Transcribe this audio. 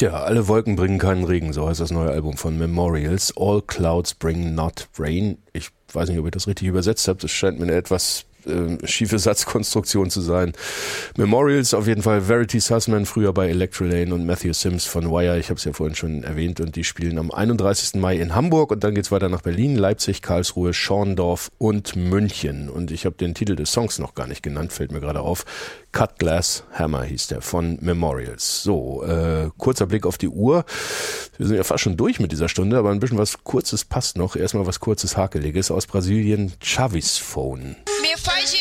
Tja, alle Wolken bringen keinen Regen, so heißt das neue Album von Memorials. All Clouds Bring Not Rain. Ich weiß nicht, ob ich das richtig übersetzt habe. Das scheint mir eine etwas schiefe Satzkonstruktion zu sein. Memorials auf jeden Fall. Verity Sussman, früher bei Electrolane, und Matthew Sims von Wire. Ich habe es ja vorhin schon erwähnt. Und die spielen am 31. Mai in Hamburg. Und dann geht's weiter nach Berlin, Leipzig, Karlsruhe, Schorndorf und München. Und ich habe den Titel des Songs noch gar nicht genannt, fällt mir gerade auf. Cut Glass Hammer hieß der, von Memorials. So, kurzer Blick auf die Uhr. Wir sind ja fast schon durch mit dieser Stunde, aber ein bisschen was Kurzes passt noch. Erstmal was Kurzes, Hakeliges aus Brasilien. Chavis Phone. Me faz